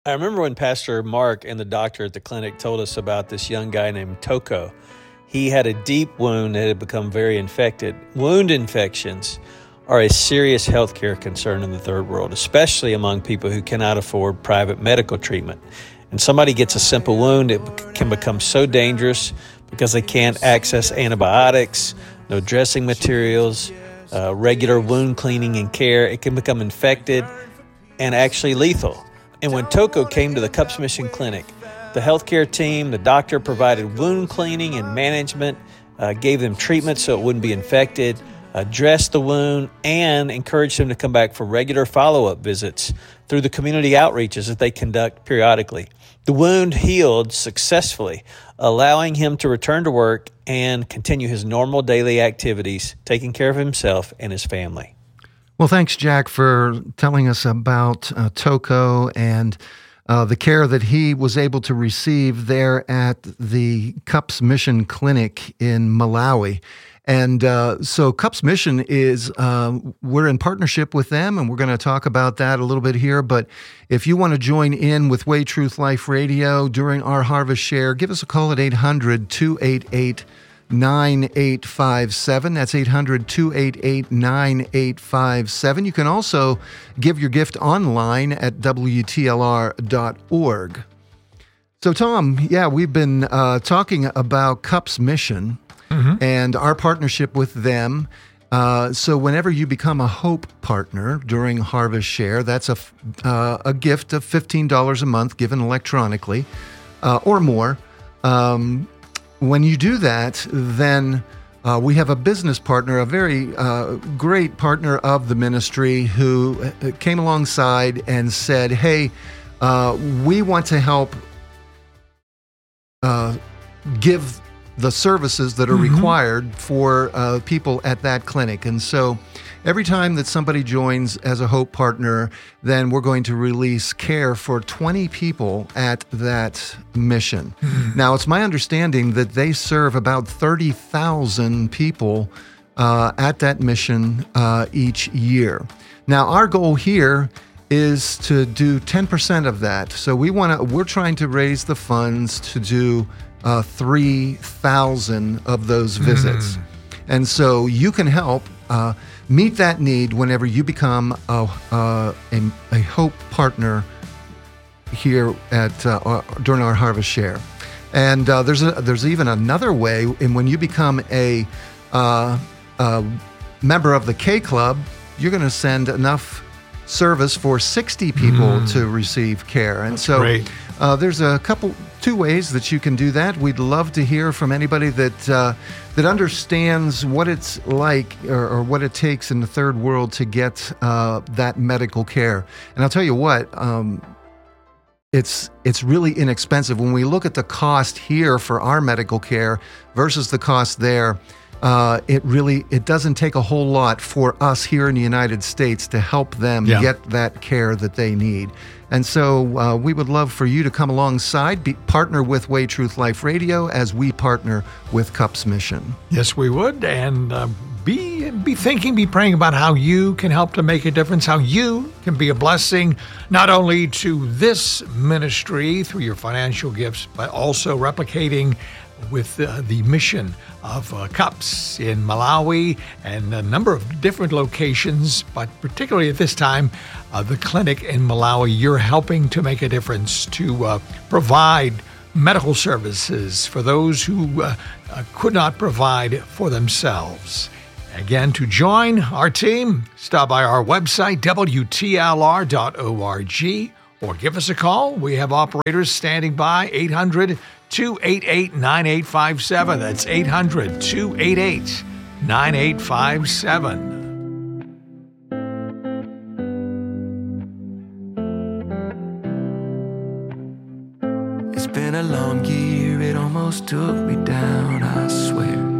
I remember when Pastor Mark and the doctor at the clinic told us about this young guy named Toko. He had a deep wound that had become very infected. Wound infections are a serious healthcare concern in the third world, especially among people who cannot afford private medical treatment. And somebody gets a simple wound, it can become so dangerous because they can't access antibiotics, no dressing materials, regular wound cleaning and care. It can become infected and actually lethal. And when Toko came to the Cups Mission Clinic, the healthcare team, the doctor provided wound cleaning and management, gave them treatment so it wouldn't be infected, dressed the wound, and encouraged him to come back for regular follow-up visits through the community outreaches that they conduct periodically. The wound healed successfully, allowing him to return to work and continue his normal daily activities, taking care of himself and his family. Well, thanks, Jack, for telling us about Toko and the care that he was able to receive there at the Cups Mission Clinic in Malawi. And so Cups Mission is, we're in partnership with them, and we're going to talk about that a little bit here. But if you want to join in with Way Truth Life Radio during our Harvest Share, give us a call at 800-288-9857. That's 800-288-9857. You can also give your gift online at WTLR.org. So, Tom, we've been talking about Cups Mission and our partnership with them. So whenever you become a Hope partner during Harvest Share, that's a gift of $15 a month given electronically or more. When you do that, then we have a business partner, a very great partner of the ministry who came alongside and said, hey, we want to help give the services that are required for people at that clinic. And so every time that somebody joins as a Hope partner, then we're going to release care for 20 people at that mission. Now, it's my understanding that they serve about 30,000 people at that mission each year. Now, our goal here is to do 10% of that. So we're trying to raise the funds to do 3,000 of those visits. And so you can help meet that need whenever you become a Hope partner here at during our Harvest Share. And there's even another way, and when you become a member of the K Club, you're going to send enough service for 60 people to receive care. And That's great. There's two ways that you can do that. We'd love to hear from anybody that understands what it's like or what it takes in the third world to get that medical care. And I'll tell you what, it's really inexpensive. When we look at the cost here for our medical care versus the cost there, it doesn't take a whole lot for us here in the United States to help them get that care that they need. And so we would love for you to come alongside, partner with Way Truth Life Radio as we partner with Cups Mission. Yes, we would. And be thinking, be praying about how you can help to make a difference, how you can be a blessing, not only to this ministry through your financial gifts, but also replicating with the mission of Cups in Malawi and a number of different locations, but particularly at this time, the clinic in Malawi. You're helping to make a difference to provide medical services for those who could not provide for themselves. Again, to join our team, stop by our website, WTLR.org, or give us a call. We have operators standing by, 800-288-9857. That's 800-288-9857. It's been a long year, it almost took me down, I swear.